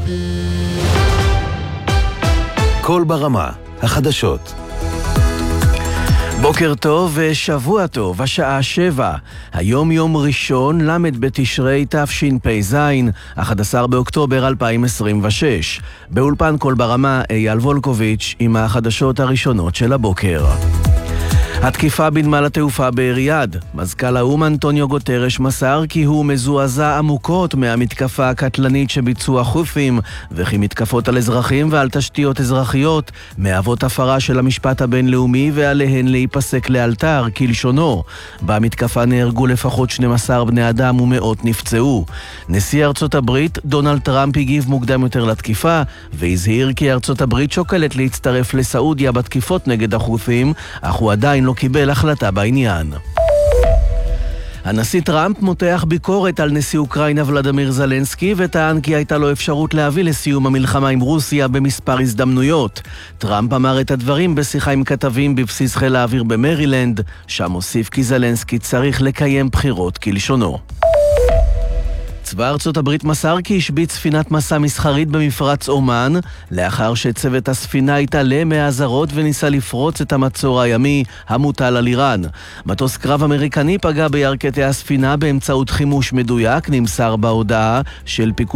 קול ברמה, החדשות. בוקר טוב ושבוע טוב, השעה 7. היום יום ראשון, למד בתשרי תשפ"ז, 11 באוקטובר 2026. באולפן קול ברמה, אייל וולקוביץ' עם החדשות הראשונות של הבוקר. התקיפה בנמל התעופה בריאד. מזכ"ל האו"ם אנטוניו גוטרש מסר כי הוא מזועזע עמוקות מהמתקפה הקטלנית שביצעו החות'ים, וכי מתקפות על אזרחים ועל תשתיות אזרחיות מהוות הפרה של המשפט הבינלאומי ועליהן להיפסק לאלתר, כלשונו. במתקפה נהרגו לפחות 12 בני אדם ומאות נפצעו. נשיא ארצות הברית דונלד טראמפ הגיב מוקדם יותר לתקיפה והזהיר כי ארצות הברית שוקלת להצטרף לסעודיה בתקיפות נגד החות'ים, אך הוא עדיין לא קיבל החלטה בעניין. הנשיא טראמפ מותח ביקורת על נשיא אוקראינה ולדימיר זלנסקי וטען כי הייתה לו אפשרות להביא לסיום המלחמה עם רוסיה במספר הזדמנויות. טראמפ אמר את הדברים בשיחה עם כתבים בבסיס חיל האוויר במרילנד, שם הוסיף כי זלנסקי צריך לקיים בחירות כלשונו. צבא ארצות הברית מסר כי השביץ ספינת מסע מסחרית במפרץ אומן, לאחר שצוות הספינה התעלה מהאזהרות וניסה לפרוץ את המצור הימי המוטל על איראן. מטוס קרב אמריקני פגע בירכתי הספינה באמצעות חימוש מדויק, נמסר בהודעה של פיקוד